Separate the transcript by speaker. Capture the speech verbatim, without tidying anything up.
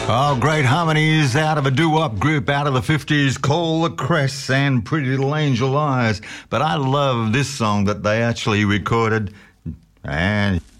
Speaker 1: Oh, great harmonies out of a doo-wop group out of the fifties, Call the Cress and Pretty Little Angel Eyes. But I love this song that they actually recorded, and